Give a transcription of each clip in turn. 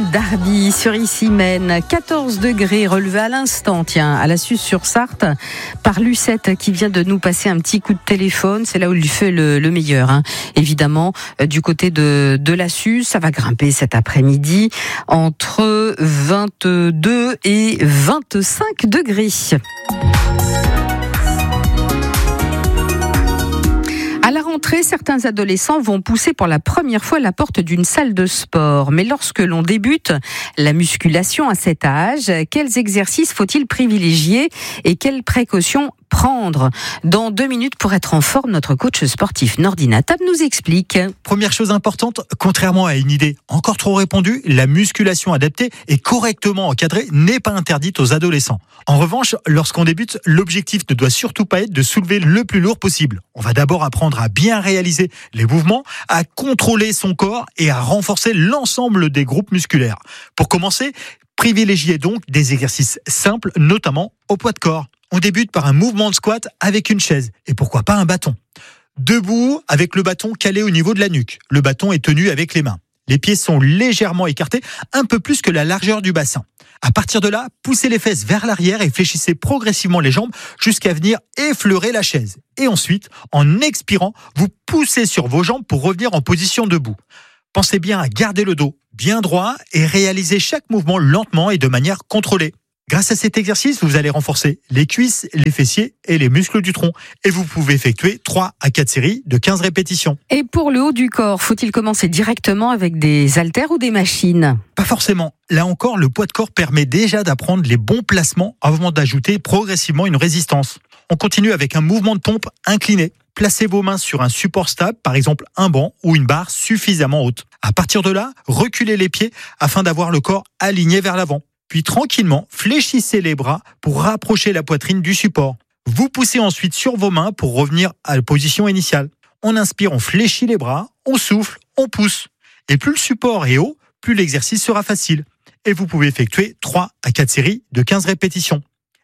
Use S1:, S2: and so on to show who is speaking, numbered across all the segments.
S1: d'Arby sur Issy-Maine. 14 degrés relevés à l'instant, à la Suze-sur-Sarthe, par Lucette qui vient de nous passer un petit coup de téléphone. C'est là où il fait le meilleur. Évidemment, du côté de la Suze, ça va grimper cet après-midi entre 22 et 25 degrés. À la rentrée, certains adolescents vont pousser pour la première fois la porte d'une salle de sport. Mais lorsque l'on débute la musculation à cet âge, quels exercices faut-il privilégier et quelles précautions prendre? Dans 2 minutes, pour être en forme, notre coach sportif Nordina Tab nous explique.
S2: Première chose importante, contrairement à une idée encore trop répandue, la musculation adaptée et correctement encadrée n'est pas interdite aux adolescents. En revanche, lorsqu'on débute, l'objectif ne doit surtout pas être de soulever le plus lourd possible. On va d'abord apprendre à bien réaliser les mouvements, à contrôler son corps et à renforcer l'ensemble des groupes musculaires. Pour commencer, privilégiez donc des exercices simples, notamment au poids de corps. On débute par un mouvement de squat avec une chaise et pourquoi pas un bâton. Debout avec le bâton calé au niveau de la nuque. Le bâton est tenu avec les mains. Les pieds sont légèrement écartés, un peu plus que la largeur du bassin. À partir de là, poussez les fesses vers l'arrière et fléchissez progressivement les jambes jusqu'à venir effleurer la chaise. Et ensuite, en expirant, vous poussez sur vos jambes pour revenir en position debout. Pensez bien à garder le dos bien droit et réalisez chaque mouvement lentement et de manière contrôlée. Grâce à cet exercice, vous allez renforcer les cuisses, les fessiers et les muscles du tronc. Et vous pouvez effectuer 3 à 4 séries de 15 répétitions.
S1: Et pour le haut du corps, faut-il commencer directement avec des haltères ou des machines?
S2: Pas forcément. Là encore, le poids de corps permet déjà d'apprendre les bons placements avant d'ajouter progressivement une résistance. On continue avec un mouvement de pompe incliné. Placez vos mains sur un support stable, par exemple un banc ou une barre suffisamment haute. À partir de là, reculez les pieds afin d'avoir le corps aligné vers l'avant. Puis tranquillement, fléchissez les bras pour rapprocher la poitrine du support. Vous poussez ensuite sur vos mains pour revenir à la position initiale. On inspire, on fléchit les bras, on souffle, on pousse. Et plus le support est haut, plus l'exercice sera facile. Et vous pouvez effectuer 3 à 4 séries de 15 répétitions.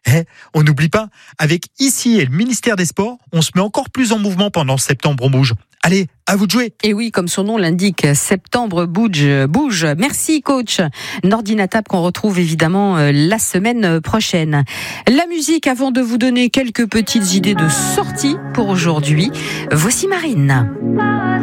S2: On n'oublie pas, avec Issy et le ministère des Sports, on se met encore plus en mouvement pendant Septembre Bouge. Allez, à vous de jouer.
S1: Et oui, comme son nom l'indique, Septembre bouge. Merci coach Nordina Tab qu'on retrouve évidemment la semaine prochaine. La musique, avant de vous donner quelques petites idées de sortie pour aujourd'hui, voici Marine.